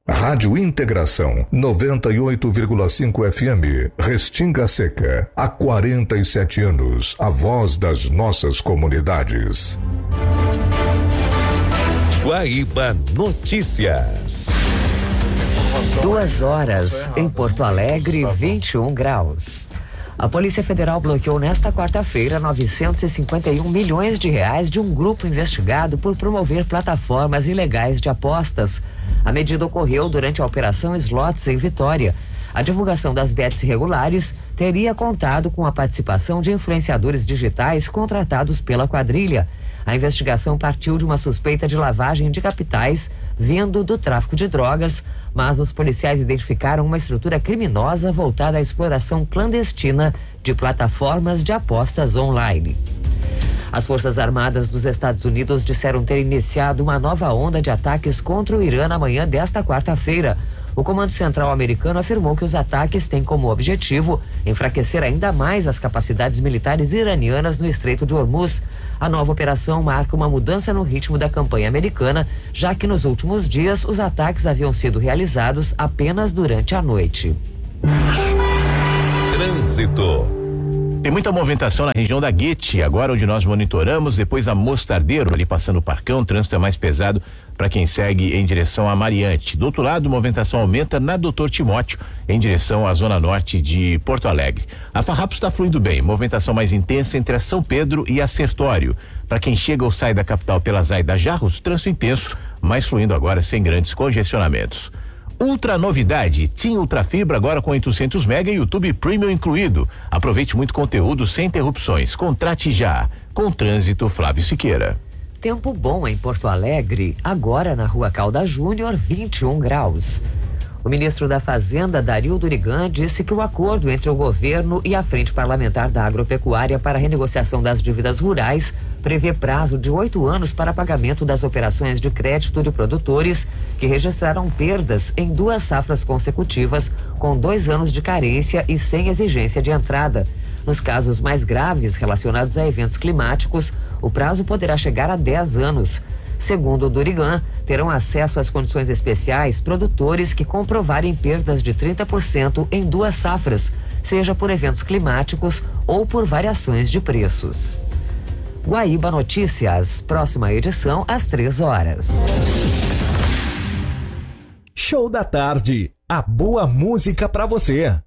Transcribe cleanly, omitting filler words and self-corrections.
Rádio Integração 98,5 FM, Restinga Seca, há 47 anos, a voz das nossas comunidades. Guaíba Notícias. 2 horas em Porto Alegre, 21 graus. A Polícia Federal bloqueou nesta quarta-feira 951 milhões de reais de um grupo investigado por promover plataformas ilegais de apostas. A medida ocorreu durante a Operação Slots em Vitória. A divulgação das bets irregulares teria contado com a participação de influenciadores digitais contratados pela quadrilha. A investigação partiu de uma suspeita de lavagem de capitais vindo do tráfico de drogas, mas os policiais identificaram uma estrutura criminosa voltada à exploração clandestina de plataformas de apostas online. As Forças Armadas dos Estados Unidos disseram ter iniciado uma nova onda de ataques contra o Irã na manhã desta quarta-feira. O Comando Central americano afirmou que os ataques têm como objetivo enfraquecer ainda mais as capacidades militares iranianas no Estreito de Hormuz. A nova operação marca uma mudança no ritmo da campanha americana, já que nos últimos dias os ataques haviam sido realizados apenas durante a noite. Trânsito. Tem muita movimentação na região da Guete, agora onde nós monitoramos, depois a Mostardeiro, ali passando o Parcão, o trânsito é mais pesado para quem segue em direção a Mariante. Do outro lado, a movimentação aumenta na Doutor Timóteo, em direção à zona norte de Porto Alegre. A Farrapos está fluindo bem, movimentação mais intensa entre a São Pedro e a Sertório. Para quem chega ou sai da capital pela Zaida Jarros, trânsito intenso, mas fluindo agora sem grandes congestionamentos. Ultra novidade, TIM Ultra Fibra agora com 800 MB e YouTube Premium incluído. Aproveite muito conteúdo sem interrupções. Contrate já. Com Trânsito, Flávio Siqueira. Tempo bom em Porto Alegre, agora na Rua Calda Júnior, 21 graus. O ministro da Fazenda, Dario Durigan, disse que o acordo entre o governo e a Frente Parlamentar da Agropecuária para a renegociação das dívidas rurais prevê prazo de 8 anos para pagamento das operações de crédito de produtores que registraram perdas em 2 safras consecutivas, com 2 anos de carência e sem exigência de entrada. Nos casos mais graves relacionados a eventos climáticos, o prazo poderá chegar a 10 anos. Segundo o Durigan, terão acesso às condições especiais produtores que comprovarem perdas de 30% em 2 safras, seja por eventos climáticos ou por variações de preços. Guaíba Notícias, próxima edição às 3 horas. Show da tarde, a boa música pra você.